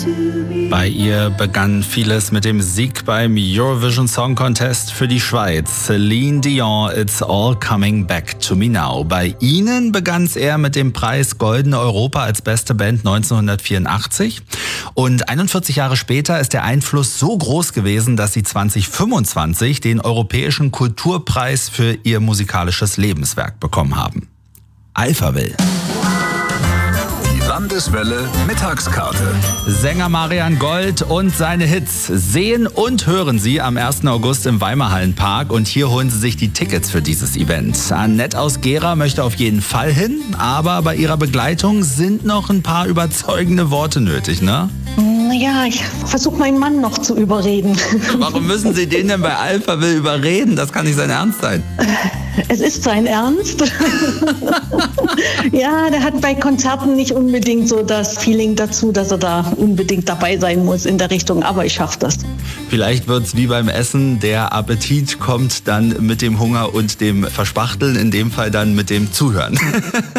Bei ihr begann vieles mit dem Sieg beim Eurovision Song Contest für die Schweiz. Celine Dion, It's All Coming Back to Me Now. Bei Ihnen begann es eher mit dem Preis Goldene Europa als beste Band 1984. Und 41 Jahre später ist der Einfluss so groß gewesen, dass Sie 2025 den Europäischen Kulturpreis für Ihr musikalisches Lebenswerk bekommen haben. Alphaville. Landeswelle Mittagskarte. Sänger Marian Gold und seine Hits sehen und hören Sie am 1. August im Weimarhallenpark und hier holen Sie sich die Tickets für dieses Event. Annette aus Gera möchte auf jeden Fall hin, aber bei ihrer Begleitung sind noch ein paar überzeugende Worte nötig, ne? Naja, ich versuche meinen Mann noch zu überreden. Warum müssen Sie den denn bei Alphaville überreden? Das kann nicht sein Ernst sein. Es ist sein Ernst. Ja, der hat bei Konzerten nicht unbedingt so das Feeling dazu, dass er da unbedingt dabei sein muss in der Richtung, aber ich schaffe das. Vielleicht wird's wie beim Essen, der Appetit kommt dann mit dem Hunger und dem Verspachteln, in dem Fall dann mit dem Zuhören.